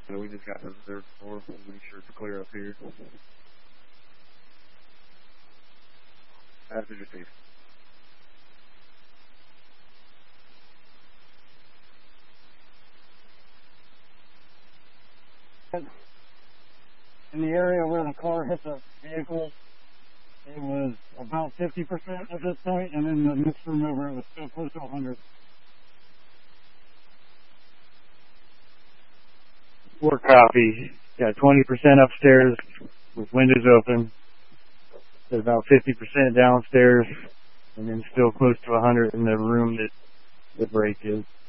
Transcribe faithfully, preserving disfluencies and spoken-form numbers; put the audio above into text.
So we just got to the third floor. We'll be sure to clear up here. Passenger safe. In the area where the car hit the vehicle, it was about fifty percent at this point, and then the next room over, it was still close to one hundred. Four copy. Got twenty percent upstairs with windows open. There's about fifty percent downstairs, and then still close to one hundred in the room that the break is.